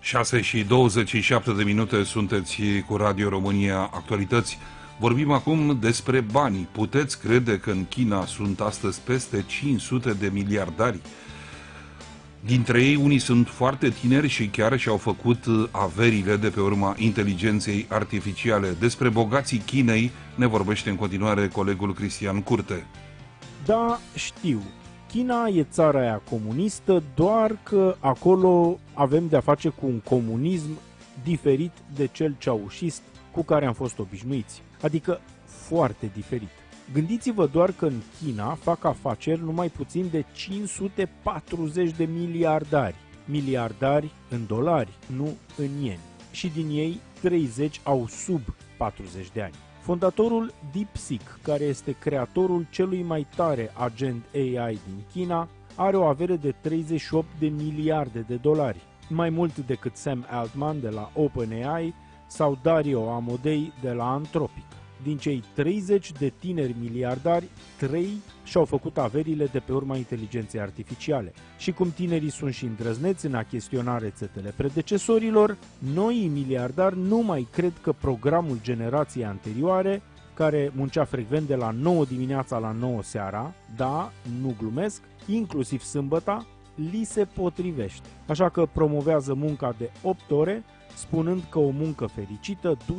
6:27 sunteți cu Radio România Actualități. Vorbim acum despre bani. Puteți crede că în China sunt astăzi peste 500 de miliardari? Dintre ei, unii sunt foarte tineri și chiar și-au făcut averile de pe urma inteligenței artificiale. Despre bogații Chinei ne vorbește în continuare colegul Cristian Curte. Da, știu. China e țara aia comunistă, doar că acolo avem de-a face cu un comunism diferit de cel ceaușist cu care am fost obișnuiți. Adică foarte diferit. Gândiți-vă doar că în China fac afaceri numai puțin de 540 de miliardari. Miliardari în dolari, nu în ieni. Și din ei 30 au sub 40 de ani. Fondatorul DeepSeek, care este creatorul celui mai tare agent AI din China, are o avere de 38 de miliarde de dolari, mai mult decât Sam Altman de la OpenAI sau Dario Amodei de la Anthropic. Din cei 30 de tineri miliardari, 3 și-au făcut averile de pe urma inteligenței artificiale. Și cum tinerii sunt și îndrăzneți în a chestiona rețetele predecesorilor, noii miliardari nu mai cred că programul generației anterioare, care muncea frecvent de la 9 dimineața la 9 seara, da, nu glumesc, inclusiv sâmbăta, li se potrivește. Așa că promovează munca de 8 ore, spunând că o muncă fericită